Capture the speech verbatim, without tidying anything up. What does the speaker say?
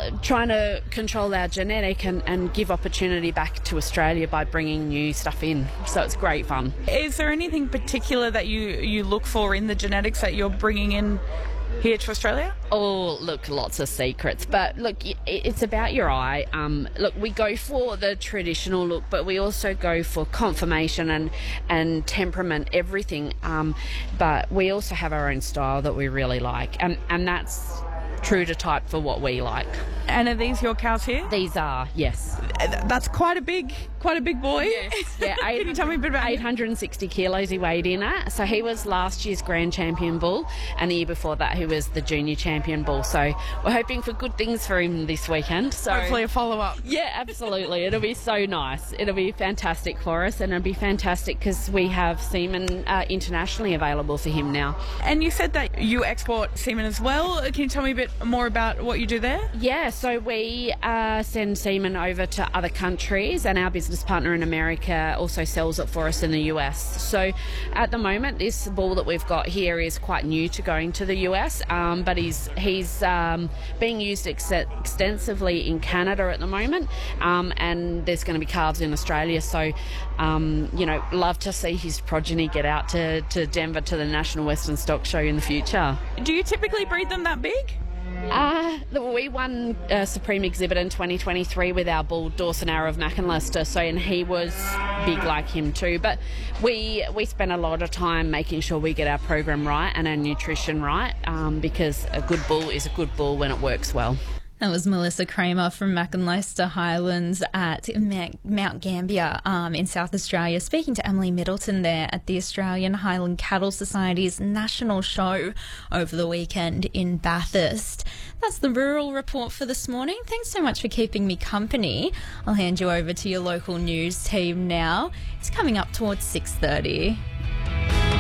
trying to control our genetic and, and give opportunity back to Australia by bringing new stuff in. So it's great fun. Is there anything particular that you, you look for in the genetics that you're bringing in here to Australia? Oh, look, lots of secrets. But look, it's about your eye. Um, look, we go for the traditional look, but we also go for conformation and, and temperament, everything. Um, but we also have our own style that we really like. And, and that's true to type for what we like. And are these your cows here? These are, yes. That's quite a big, quite a big boy. Yes. Yeah, eight, Can you tell me a bit about eight hundred sixty kilos he weighed in at. So he was last year's grand champion bull, and the year before that he was the junior champion bull. So we're hoping for good things for him this weekend. So hopefully a follow-up. Yeah, absolutely. It'll be so nice. It'll be fantastic for us, and it'll be fantastic because we have semen uh, internationally available for him now. And you said that you export semen as well. Can you tell me a bit more about what you do there? Yeah, so we uh, send semen over to other countries, and our business partner in America also sells it for us in the U S. So at the moment, this bull that we've got here is quite new to going to the U S, um, but he's he's um, being used ex- extensively in Canada at the moment, um, and there's going to be calves in Australia. So, um, you know, love to see his progeny get out to, to Denver to the National Western Stock Show in the future. Do you typically breed them that big? Uh, we won uh, Supreme Exhibit in twenty twenty-three with our bull Dawson Arrow of Mackinlester, so and he was big like him too. But we we spend a lot of time making sure we get our program right and our nutrition right, um, because a good bull is a good bull when it works well. That was Melissa Kramer from Mackinlester Highlands at Mount Gambier um, in South Australia, speaking to Emily Middleton there at the Australian Highland Cattle Society's national show over the weekend in Bathurst. That's the Rural Report for this morning. Thanks so much for keeping me company. I'll hand you over to your local news team now. It's coming up towards six thirty.